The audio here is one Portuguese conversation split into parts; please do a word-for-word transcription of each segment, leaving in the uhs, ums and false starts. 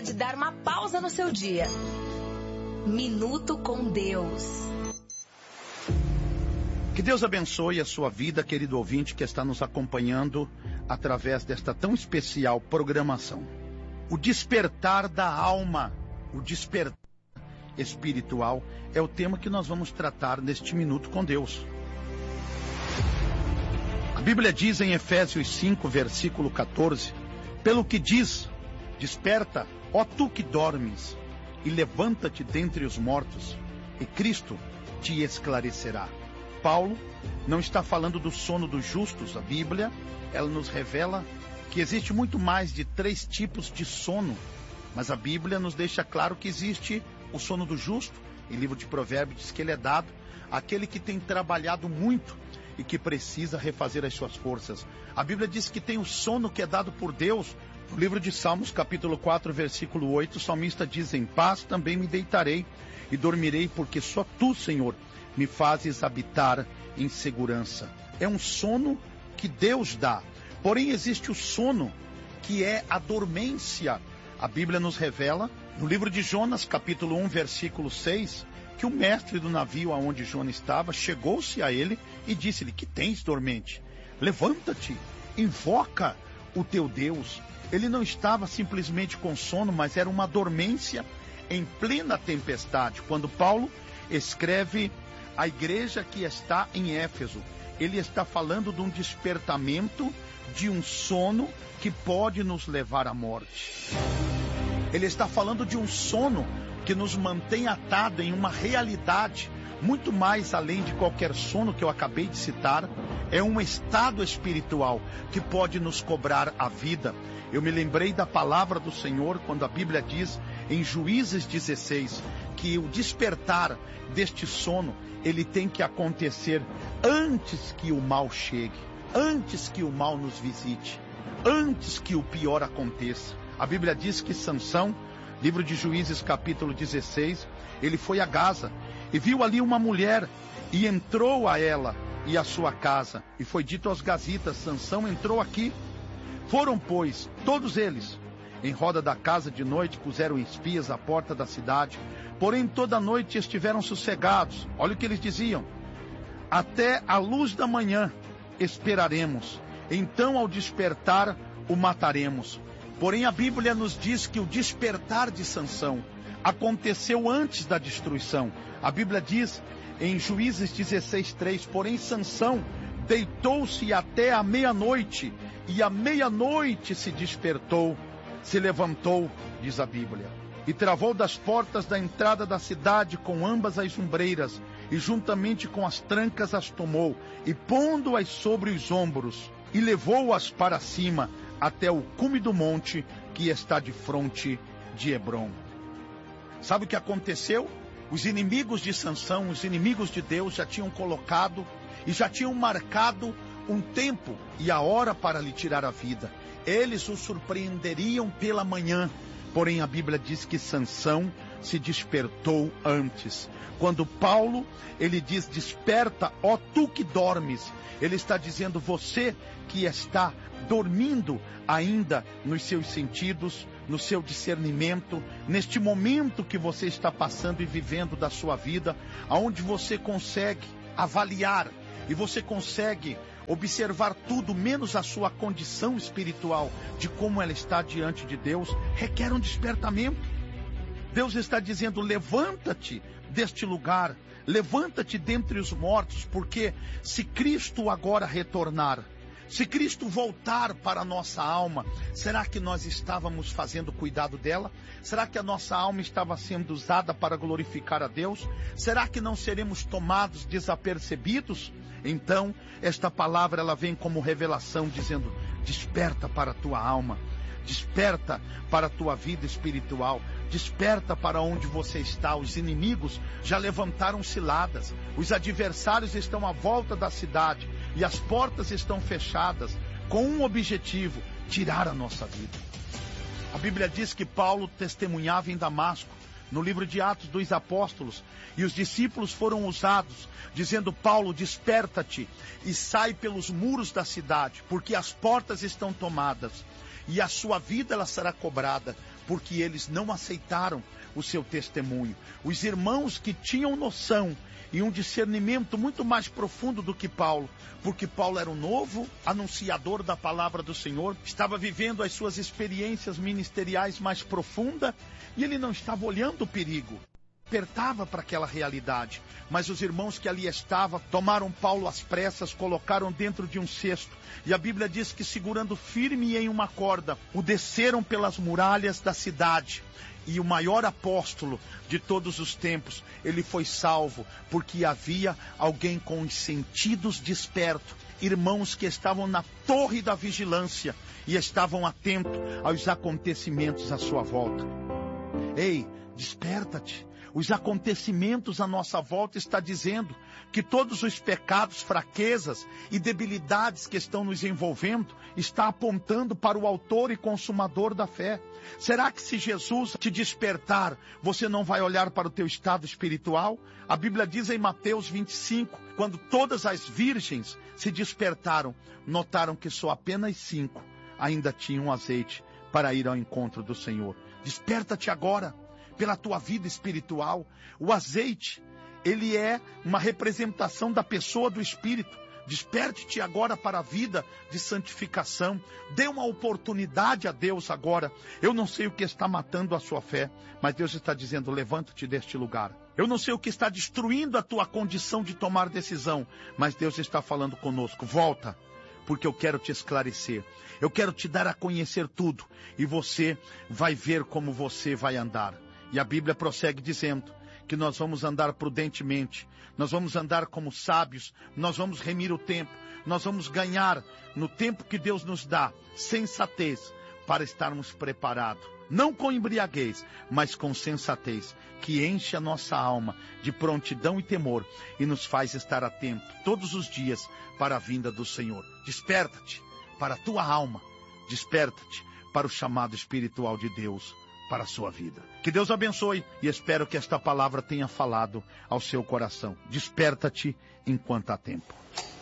hora de dar uma pausa no seu dia. Minuto com Deus. Que Deus abençoe a sua vida, querido ouvinte que está nos acompanhando através desta tão especial programação. O despertar da alma, o despertar espiritual é o tema que nós vamos tratar neste Minuto com Deus. A Bíblia diz em Efésios cinco, versículo quatorze, pelo que diz, desperta, ó tu que dormes, e levanta-te dentre os mortos, e Cristo te esclarecerá. Paulo não está falando do sono dos justos. A Bíblia, ela nos revela que existe muito mais de três tipos de sono, mas a Bíblia nos deixa claro que existe o sono do justo. Em livro de Provérbios diz que ele é dado àquele que tem trabalhado muito e que precisa refazer as suas forças. A Bíblia diz que tem o sono que é dado por Deus. No livro de Salmos, capítulo quatro, versículo oito, o salmista diz, em paz também me deitarei e dormirei, porque só tu, Senhor, me fazes habitar em segurança. É um sono que Deus dá. Porém, existe o sono que é a dormência. A Bíblia nos revela, no livro de Jonas, capítulo um, versículo seis, que o mestre do navio aonde Jonas estava, chegou-se a ele e disse-lhe, que tens, dormente? Levanta-te, invoca o teu Deus. Ele não estava simplesmente com sono, mas era uma dormência em plena tempestade. Quando Paulo escreve a igreja que está em Éfeso, ele está falando de um despertamento, de um sono que pode nos levar à morte. Ele está falando de um sono que nos mantém atado em uma realidade muito mais além de qualquer sono que eu acabei de citar. É um estado espiritual que pode nos cobrar a vida. Eu me lembrei da palavra do Senhor quando a Bíblia diz em Juízes dezesseis que o despertar deste sono, ele tem que acontecer antes que o mal chegue, antes que o mal nos visite, antes que o pior aconteça. A Bíblia diz que Sansão, livro de Juízes capítulo dezesseis, ele foi a Gaza e viu ali uma mulher e entrou a ela e a sua casa. E foi dito aos gazitas, Sansão entrou aqui. Foram, pois, todos eles em roda da casa de noite, puseram espias à porta da cidade, porém toda a noite estiveram sossegados. Olha o que eles diziam: até a luz da manhã esperaremos, então ao despertar o mataremos. Porém a Bíblia nos diz que o despertar de Sansão aconteceu antes da destruição. A Bíblia diz em Juízes dezesseis, três, porém Sansão deitou-se até a meia-noite, e à meia-noite se despertou, se levantou, diz a Bíblia, e travou das portas da entrada da cidade com ambas as ombreiras, e juntamente com as trancas as tomou, e pondo-as sobre os ombros, e levou-as para cima, até o cume do monte que está de fronte de Hebrom. Sabe o que aconteceu? Os inimigos de Sansão, os inimigos de Deus já tinham colocado e já tinham marcado um tempo e a hora para lhe tirar a vida. Eles o surpreenderiam pela manhã. Porém a Bíblia diz que Sansão se despertou antes. Quando Paulo, ele diz, desperta, ó tu que dormes, ele está dizendo, você que está dormindo ainda nos seus sentidos, no seu discernimento, neste momento que você está passando e vivendo da sua vida, aonde você consegue avaliar e você consegue observar tudo menos a sua condição espiritual, de como ela está diante de Deus, requer um despertamento. Deus está dizendo, levanta-te deste lugar, levanta-te dentre os mortos, porque se Cristo agora retornar, se Cristo voltar para a nossa alma, será que nós estávamos fazendo cuidado dela? Será que a nossa alma estava sendo usada para glorificar a Deus? Será que não seremos tomados desapercebidos? Então, esta palavra ela vem como revelação, dizendo, desperta para a tua alma, desperta para a tua vida espiritual, desperta para onde você está. Os inimigos já levantaram ciladas, os adversários estão à volta da cidade, e as portas estão fechadas, com um objetivo, tirar a nossa vida. A Bíblia diz que Paulo testemunhava em Damasco, no livro de Atos dos Apóstolos, e os discípulos foram usados, dizendo, Paulo, desperta-te e sai pelos muros da cidade, porque as portas estão tomadas, e a sua vida ela será cobrada, porque eles não aceitaram o seu testemunho. Os irmãos que tinham noção e um discernimento muito mais profundo do que Paulo, porque Paulo era um novo anunciador da palavra do Senhor, estava vivendo as suas experiências ministeriais mais profundas, e ele não estava olhando o perigo, apertava para aquela realidade. Mas os irmãos que ali estavam, tomaram Paulo às pressas, colocaram dentro de um cesto, e a Bíblia diz que segurando firme em uma corda, o desceram pelas muralhas da cidade. E o maior apóstolo de todos os tempos, ele foi salvo, porque havia alguém com os sentidos despertos, irmãos que estavam na torre da vigilância e estavam atentos aos acontecimentos à sua volta. Ei, desperta-te. Os acontecimentos à nossa volta estão dizendo que todos os pecados, fraquezas e debilidades que estão nos envolvendo estão apontando para o autor e consumador da fé. Será que se Jesus te despertar, você não vai olhar para o teu estado espiritual? A Bíblia diz em Mateus vinte e cinco, quando todas as virgens se despertaram, notaram que só apenas cinco ainda tinham azeite para ir ao encontro do Senhor. Desperta-te agora. Pela tua vida espiritual. O azeite, ele é uma representação da pessoa do Espírito. Desperte-te agora para a vida de santificação. Dê uma oportunidade a Deus agora. Eu não sei o que está matando a sua fé, mas Deus está dizendo, levanta-te deste lugar. Eu não sei o que está destruindo a tua condição de tomar decisão, mas Deus está falando conosco, volta. Porque eu quero te esclarecer. Eu quero te dar a conhecer tudo. E você vai ver como você vai andar. E a Bíblia prossegue dizendo que nós vamos andar prudentemente, nós vamos andar como sábios, nós vamos remir o tempo, nós vamos ganhar no tempo que Deus nos dá, sensatez, para estarmos preparados. Não com embriaguez, mas com sensatez, que enche a nossa alma de prontidão e temor e nos faz estar atento todos os dias para a vinda do Senhor. Desperta-te para a tua alma, desperta-te para o chamado espiritual de Deus para a sua vida. Que Deus abençoe e espero que esta palavra tenha falado ao seu coração. Desperta-te enquanto há tempo.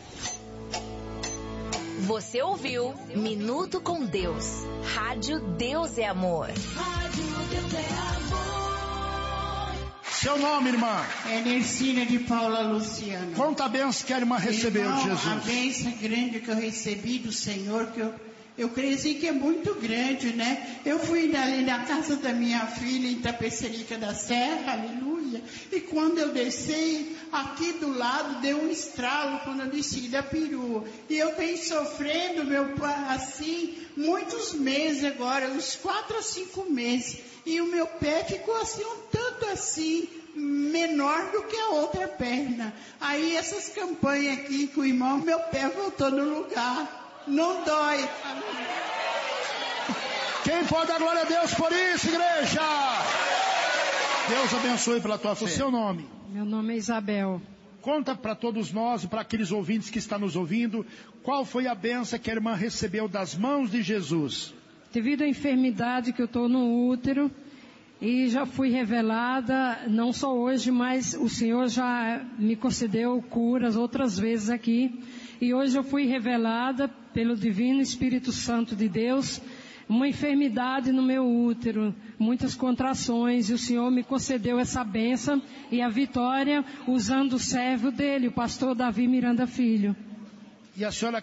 Você ouviu Minuto com Deus. Rádio Deus é Amor. Rádio Deus é Amor. Seu nome, irmã? É Nercina de Paula Luciana. Quanta bênção que a irmã recebeu, Irmão, Jesus? A bênção grande que eu recebi do Senhor, que eu Eu creio assim que é muito grande, né? Eu fui ali na casa da minha filha, em Tapecerica da Serra, aleluia. E quando eu desci, aqui do lado, deu um estralo quando eu desci da perua. E eu venho sofrendo, meu pai, assim, muitos meses agora, uns quatro a cinco meses. E o meu pé ficou assim, um tanto assim, menor do que a outra perna. Aí essas campanhas aqui com o irmão, meu pé voltou no lugar. Não dói. Quem pode dar glória a Deus por isso, igreja? Deus abençoe pela tua fé. O seu nome? Meu nome é Isabel. Conta para todos nós e para aqueles ouvintes que estão nos ouvindo, qual foi a bênção que a irmã recebeu das mãos de Jesus? Devido à enfermidade que eu estou no útero, e já fui revelada, não só hoje, mas o Senhor já me concedeu curas outras vezes aqui. E hoje eu fui revelada pelo Divino Espírito Santo de Deus, uma enfermidade no meu útero, muitas contrações, e o Senhor me concedeu essa bênção e a vitória usando o servo dele, o pastor Davi Miranda Filho. E a senhora